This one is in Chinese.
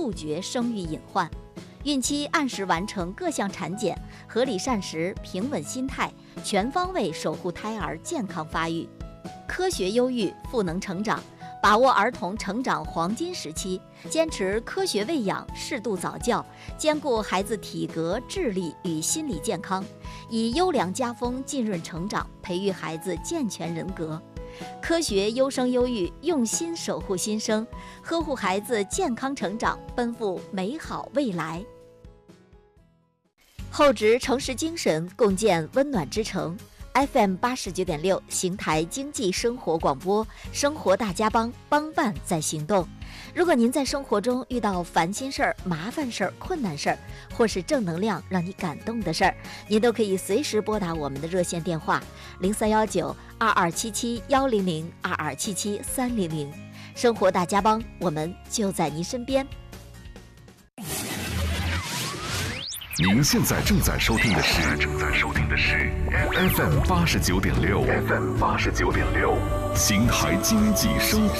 杜绝生育隐患。孕期按时完成各项产检，合理膳食，平稳心态，全方位守护胎儿健康发育。科学优育，赋能成长，把握儿童成长黄金时期，坚持科学喂养，适度早教，兼顾孩子体格、智力与心理健康，以优良家风浸润成长，培育孩子健全人格。科学优生优育，用心守护新生，呵护孩子健康成长，奔赴美好未来。厚植诚实精神，共建温暖之城。FM89.6邢台经济生活广播，生活大家帮，帮办在行动。如果您在生活中遇到烦心事儿、麻烦事儿、困难事儿，或是正能量让你感动的事儿，您都可以随时拨打我们的热线电话0319-2277-100，2277-300。生活大家帮，我们就在您身边。 您现在正在收听的是 FM 89.6 ，FM 89.6，邢台经济生活。